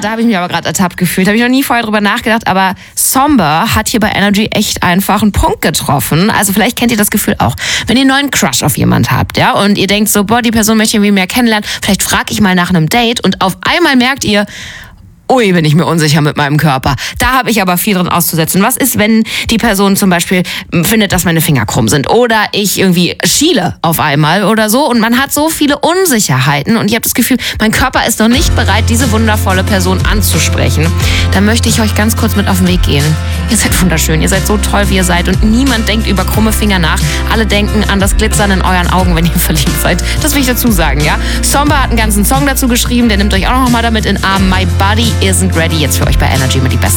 da habe ich mich aber gerade ertappt gefühlt. Habe ich noch nie vorher drüber nachgedacht, aber Somber hat hier bei Energy echt einfach einen Punkt getroffen. Also vielleicht kennt ihr das Gefühl auch, wenn ihr einen neuen Crush auf jemand habt, ja, und ihr denkt so, boah, die Person möchte ich irgendwie mehr kennenlernen, vielleicht frage ich mal nach einem Date und auf einmal merkt ihr, ui, bin ich mir unsicher mit meinem Körper. Da habe ich aber viel drin auszusetzen. Was ist, wenn die Person zum Beispiel findet, dass meine Finger krumm sind oder ich irgendwie schiele auf einmal oder so und man hat so viele Unsicherheiten und ich habe das Gefühl, mein Körper ist noch nicht bereit, diese wundervolle Person anzusprechen. Da möchte ich euch ganz kurz mit auf den Weg gehen. Ihr seid wunderschön, ihr seid so toll, wie ihr seid und niemand denkt über krumme Finger nach. Alle denken an das Glitzern in euren Augen, wenn ihr verliebt seid. Das will ich dazu sagen, ja? Somber hat einen ganzen Song dazu geschrieben, der nimmt euch auch noch mal damit in Arm. My Body Isn't Ready, jetzt für euch bei Energy mit die besten